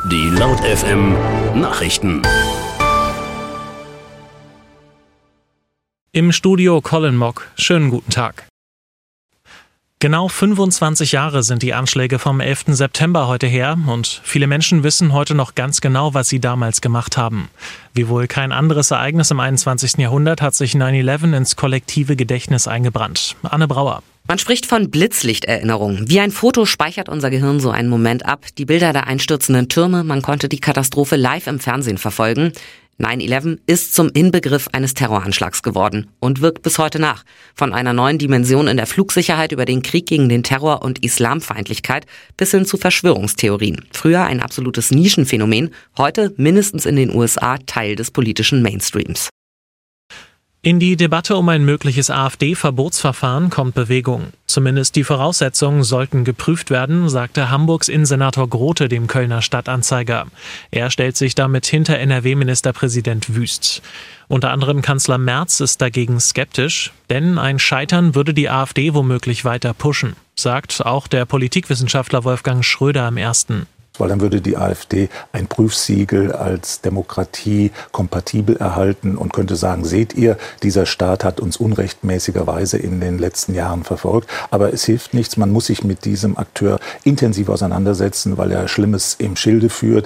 Die Laut FM Nachrichten. Im Studio Colin Mock. Schönen guten Tag. Genau 25 Jahre sind die Anschläge vom 11. September heute her und viele Menschen wissen heute noch ganz genau, was sie damals gemacht haben. Wie wohl kein anderes Ereignis im 21. Jahrhundert hat sich 9/11 ins kollektive Gedächtnis eingebrannt. Anne Brauer. Man spricht von Blitzlichterinnerung. Wie ein Foto speichert unser Gehirn so einen Moment ab. Die Bilder der einstürzenden Türme, man konnte die Katastrophe live im Fernsehen verfolgen. 9/11 ist zum Inbegriff eines Terroranschlags geworden und wirkt bis heute nach. Von einer neuen Dimension in der Flugsicherheit über den Krieg gegen den Terror und Islamfeindlichkeit bis hin zu Verschwörungstheorien. Früher ein absolutes Nischenphänomen, heute mindestens in den USA Teil des politischen Mainstreams. In die Debatte um ein mögliches AfD-Verbotsverfahren kommt Bewegung. Zumindest die Voraussetzungen sollten geprüft werden, sagte Hamburgs Innensenator Grote dem Kölner Stadtanzeiger. Er stellt sich damit hinter NRW-Ministerpräsident Wüst. Unter anderem Kanzler Merz ist dagegen skeptisch, denn ein Scheitern würde die AfD womöglich weiter pushen, sagt auch der Politikwissenschaftler Wolfgang Schröder im Ersten. Weil dann würde die AfD ein Prüfsiegel als Demokratie kompatibel erhalten und könnte sagen, seht ihr, dieser Staat hat uns unrechtmäßigerweise in den letzten Jahren verfolgt. Aber es hilft nichts, man muss sich mit diesem Akteur intensiv auseinandersetzen, weil er Schlimmes im Schilde führt.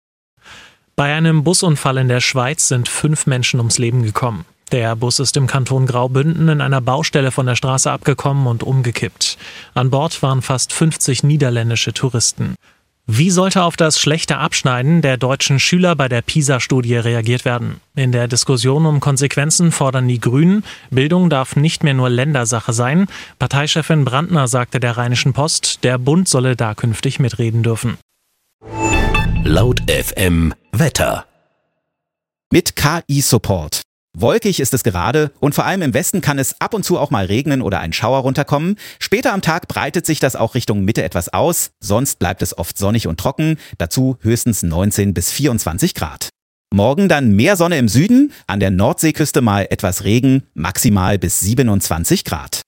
Bei einem Busunfall in der Schweiz sind 5 Menschen ums Leben gekommen. Der Bus ist im Kanton Graubünden in einer Baustelle von der Straße abgekommen und umgekippt. An Bord waren fast 50 niederländische Touristen. Wie sollte auf das schlechte Abschneiden der deutschen Schüler bei der PISA-Studie reagiert werden? In der Diskussion um Konsequenzen fordern die Grünen, Bildung darf nicht mehr nur Ländersache sein. Parteichefin Brandner sagte der Rheinischen Post, der Bund solle da künftig mitreden dürfen. Laut FM Wetter. Mit KI-Support. Wolkig ist es gerade und vor allem im Westen kann es ab und zu auch mal regnen oder ein Schauer runterkommen. Später am Tag breitet sich das auch Richtung Mitte etwas aus, sonst bleibt es oft sonnig und trocken, dazu höchstens 19 bis 24 Grad. Morgen dann mehr Sonne im Süden, an der Nordseeküste mal etwas Regen, maximal bis 27 Grad.